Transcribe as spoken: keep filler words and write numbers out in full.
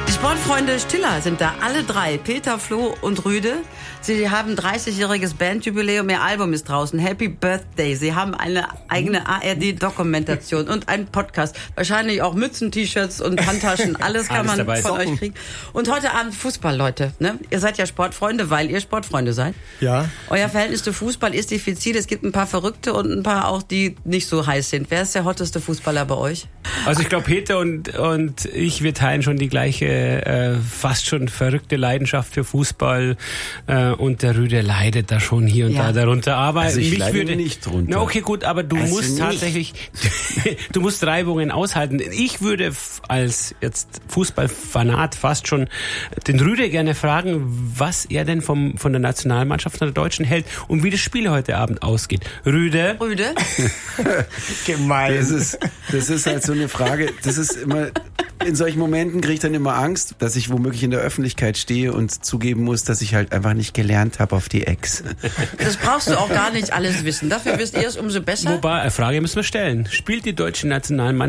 Die Sportfreunde Stiller sind da, alle drei, Peter, Flo und Rüde. Sie haben ein dreißigjähriges Bandjubiläum, ihr Album ist draußen, Happy Birthday. Sie haben eine eigene A R D-Dokumentation und einen Podcast. Wahrscheinlich auch Mützen, T-Shirts und Handtaschen, alles kann alles man von Socken. Euch kriegen. Und heute Abend Fußball, Leute. Ne? Ihr seid ja Sportfreunde, weil ihr Sportfreunde seid. Ja. Euer Verhältnis zu Fußball ist diffizil. Es gibt ein paar Verrückte und ein paar auch, die nicht so heiß sind. Wer ist der hotteste Fußballer bei euch? Also ich glaube, Peter und, und ich, wir teilen schon die gleiche, äh, fast schon verrückte Leidenschaft für Fußball. Äh, und der Rüde leidet da schon hier und ja. da darunter. Aber also ich mich leide würde, nicht drunter. Na okay, gut, aber du also musst nicht. tatsächlich, du musst Reibungen aushalten. Ich würde als jetzt Fußballfanat fast schon den Rüde gerne fragen, was er denn vom, von der Nationalmannschaft der Deutschen hält und wie das Spiel heute Abend ausgeht. Rüde? Rüde? Gemein. Das ist, das ist halt so eine Frage, das ist immer, in solchen Momenten kriege ich dann immer Angst, dass ich womöglich in der Öffentlichkeit stehe und zugeben muss, dass ich halt einfach nicht gelernt habe auf die Ex. Das brauchst du auch gar nicht alles wissen. Dafür wisst ihr es umso besser. Wobei, eine Frage müssen wir stellen. Spielt die deutsche Nationalmannschaft